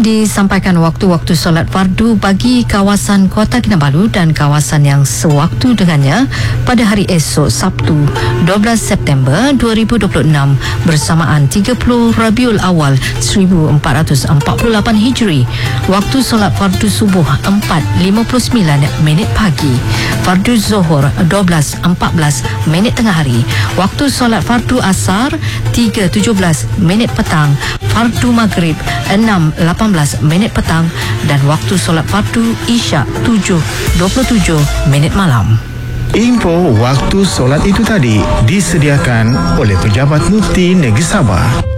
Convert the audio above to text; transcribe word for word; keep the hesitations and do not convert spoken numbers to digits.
disampaikan waktu-waktu solat fardu bagi kawasan Kota Kinabalu dan kawasan yang sewaktu dengannya pada hari esok Sabtu dua belas September dua ribu dua puluh enam bersamaan tiga puluh Rabiul Awal seribu empat ratus empat puluh lapan Hijri. Waktu solat fardu subuh empat lima puluh sembilan minit pagi, fardu zuhur dua belas empat belas minit tengah hari, waktu solat fardu asar tiga tujuh belas minit petang, fardu maghrib enam lapan belas minit petang dan waktu solat fardu isyak tujuh dua puluh tujuh minit malam. Info waktu solat itu tadi disediakan oleh Pejabat Mufti Negeri Sabah.